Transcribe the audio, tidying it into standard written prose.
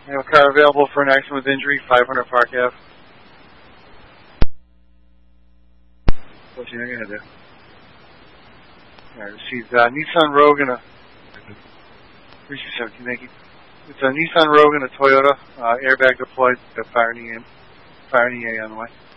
I have a car available for an accident with injury, 500 Park Ave. What's your name gonna do? Alright, received Nissan Rogue and a 317, thank you. It's a Nissan Rogue and a Toyota, airbag deployed, the fire in EA on the way.